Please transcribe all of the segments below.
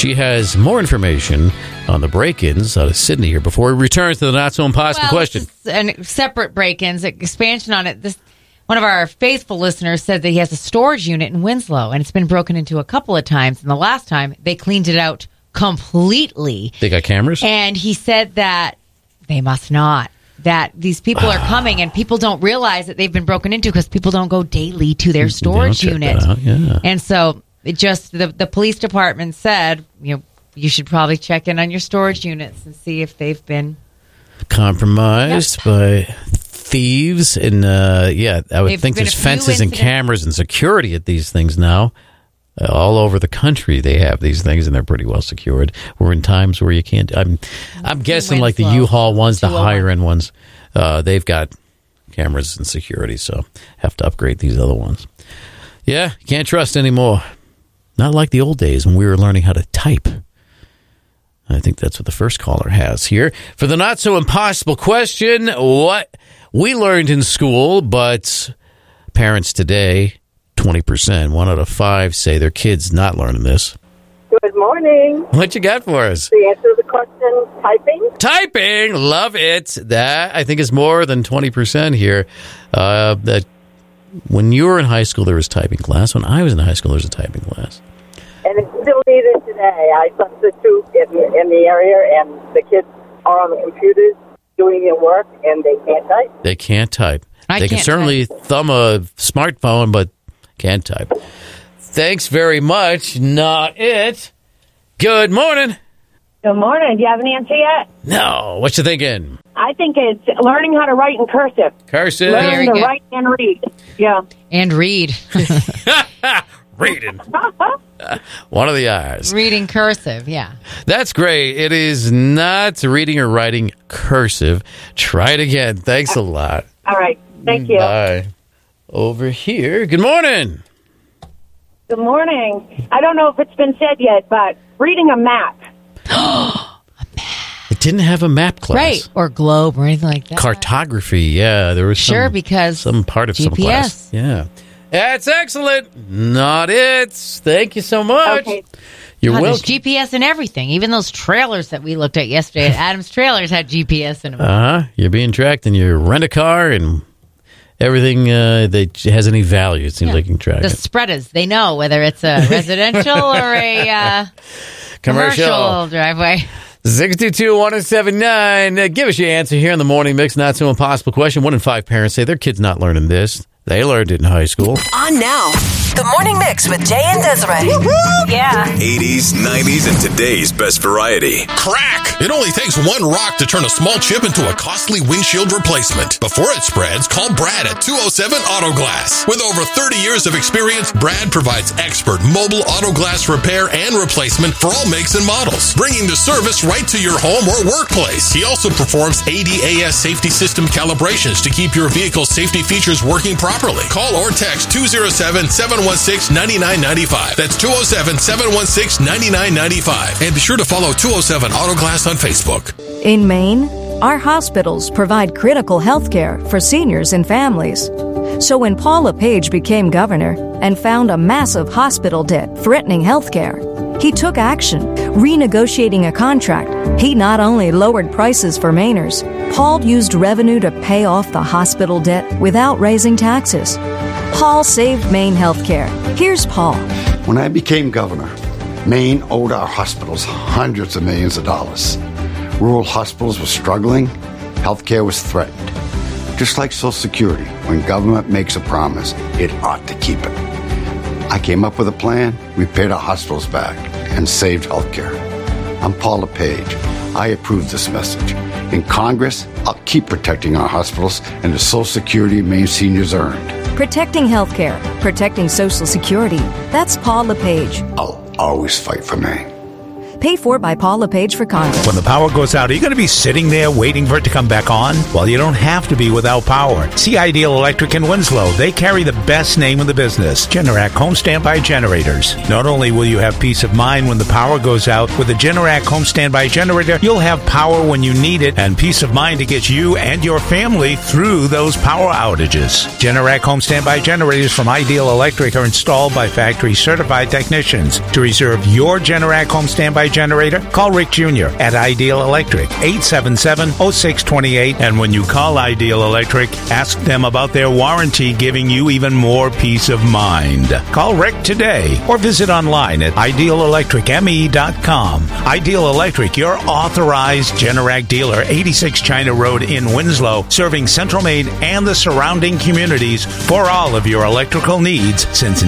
She has more information on the break-ins out of Sydney here before we return to the not-so-impossible question. And separate break-ins, expansion on it. One of our faithful listeners said that he has a storage unit in Winslow, and it's been broken into a couple of times. And the last time, they cleaned it out completely. They got cameras? And he said that they must not. That these people are coming, and people don't realize that they've been broken into because people don't go daily to their storage unit. Yeah. And so it just the police department said, you should probably check in on your storage units and see if they've been compromised by thieves. And I would think there's fences and cameras and security at these things now. All over the country, they have these things, and they're pretty well secured. We're in times where you can't. I'm guessing like the U-Haul ones, the higher end ones, they've got cameras and security, so have to upgrade these other ones. Yeah, can't trust anymore. Not like the old days when we were learning how to type. I think that's what the first caller has here. For the not-so-impossible question, what we learned in school, but parents today, 20%, 1 out of 5 say their kid's not learning this. Good morning. What you got for us? The answer to the question, typing. Typing, love it. That, I think, is more than 20% here. That when you were in high school, there was typing class. When I was in high school, there was a typing class. And it's still needed today. I substitute in the area, and the kids are on the computers doing their work, and they can't type. They can't type. They can certainly thumb a smartphone, but can't type. Thanks very much. Not it. Good morning. Good morning. Do you have an answer yet? No. What you thinking? I think it's learning how to write in cursive. Cursive. Learning to write and read. Yeah. And read. Reading. One of the R's. Reading cursive, yeah. That's great. It is not reading or writing cursive. Try it again. Thanks a lot. All right. Thank you. Bye. Over here. Good morning. Good morning. I don't know if it's been said yet, but reading a map. It didn't have a map class. Right. Or globe or anything like that. Cartography, yeah. There was because some part of GPS. some class. Yeah. That's excellent. Not it. Thank you so much. Okay. You're welcome. There's GPS and everything. Even those trailers that we looked at yesterday at Adams Trailers had GPS in them. You're being tracked, and you rent a car, and everything that has any value, it seems like you can track the it. spreaders, they know whether it's a residential or a commercial driveway. 622-1079. Give us your answer here in the Morning Mix. Not so impossible question. 1 in 5 parents say their kid's not learning this. They learned it in high school. On now, the Morning Mix with Jay and Desiree. Yeah. 80s, 90s, and today's best variety. Crack! It only takes one rock to turn a small chip into a costly windshield replacement. Before it spreads, call Brad at 207 Auto Glass. With over 30 years of experience, Brad provides expert mobile auto glass repair and replacement for all makes and models, bringing the service right to your home or workplace. He also performs ADAS safety system calibrations to keep your vehicle's safety features working properly. Call or text 207-716-9995. That's 207-716-9995. And be sure to follow 207 Auto Glass on Facebook. In Maine, our hospitals provide critical health care for seniors and families. So when Paul LePage became governor and found a massive hospital debt threatening health care, he took action, renegotiating a contract. He not only lowered prices for Mainers, Paul used revenue to pay off the hospital debt without raising taxes. Paul saved Maine healthcare. Here's Paul. When I became governor, Maine owed our hospitals hundreds of millions of dollars. Rural hospitals were struggling. Healthcare was threatened. Just like Social Security, when government makes a promise, it ought to keep it. I came up with a plan. We paid our hospitals back and saved healthcare. I'm Paul LePage. I approve this message. In Congress, I'll keep protecting our hospitals and the Social Security Maine seniors earned. Protecting healthcare, protecting Social Security. That's Paul LePage. I'll always fight for Maine. Paid for by Paul LePage for Congress. When the power goes out, are you going to be sitting there waiting for it to come back on? Well, you don't have to be without power. See Ideal Electric in Winslow. They carry the best name in the business, Generac Home Standby Generators. Not only will you have peace of mind when the power goes out, with a Generac Home Standby Generator, you'll have power when you need it and peace of mind to get you and your family through those power outages. Generac Home Standby Generators from Ideal Electric are installed by factory certified technicians. To reserve your Generac Home Standby Generator, call Rick Jr. at Ideal Electric, 877-0628. And when you call Ideal Electric, ask them about their warranty, giving you even more peace of mind. Call Rick today or visit online at idealelectricme.com. Ideal Electric, your authorized Generac dealer, 86 China Road in Winslow, serving Central Maine and the surrounding communities for all of your electrical needs since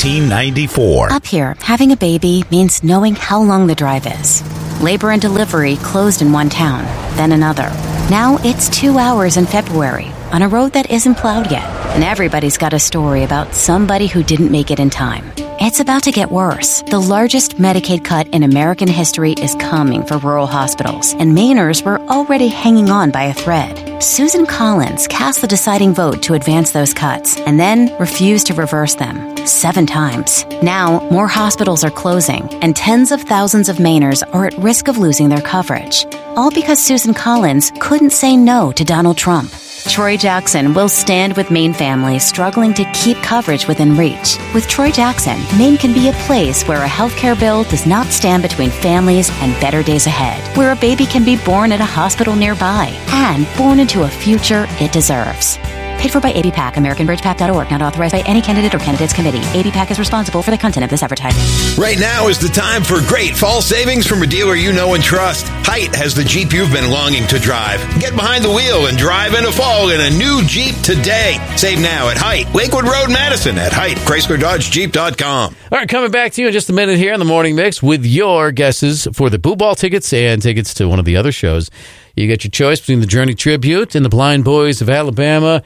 1994. Up here, having a baby means knowing how long the drive is. Labor and delivery closed in one town, then another. Now it's 2 hours in February on a road that isn't plowed yet. And everybody's got a story about somebody who didn't make it in time. It's about to get worse. The largest Medicaid cut in American history is coming for rural hospitals, and Mainers were already hanging on by a thread. Susan Collins cast the deciding vote to advance those cuts, and then refused to reverse them 7 times. Now, more hospitals are closing, and tens of thousands of Mainers are at risk of losing their coverage. All because Susan Collins couldn't say no to Donald Trump. Troy Jackson will stand with Maine families struggling to keep coverage within reach. With Troy Jackson, Maine can be a place where a healthcare bill does not stand between families and better days ahead, where a baby can be born at a hospital nearby and born into a future it deserves. Paid for by ABPAC, AmericanBridgePAC.org, not authorized by any candidate or candidates committee. ABPAC is responsible for the content of this advertising. Right now is the time for great fall savings from a dealer you know and trust. Hite has the Jeep you've been longing to drive. Get behind the wheel and drive into fall in a new Jeep today. Save now at Hite, Lakewood Road, Madison, at Hite, ChryslerDodgeJeep.com. All right, coming back to you in just a minute here on the Morning Mix with your guesses for the Boo Ball tickets and tickets to one of the other shows. You get your choice between the Journey Tribute and the Blind Boys of Alabama.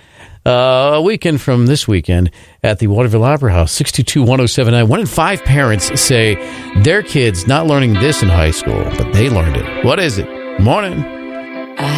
A weekend from this weekend at the Waterville Opera House, 622-1079. 1 in 5 parents say their kids not learning this in high school, but they learned it. What is it? Morning.